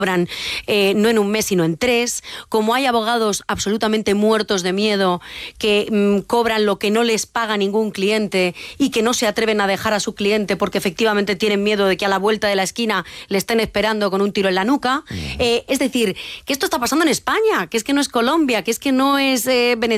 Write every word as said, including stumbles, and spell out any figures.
cobran eh, no en un mes sino en tres, como hay abogados absolutamente muertos de miedo que mmm, cobran lo que no les paga ningún cliente y que no se atreven a dejar a su cliente porque efectivamente tienen miedo de que a la vuelta de la esquina le estén esperando con un tiro en la nuca. Eh, es decir, que esto está pasando en España, que es que no es Colombia, que es que no es eh, Venezuela.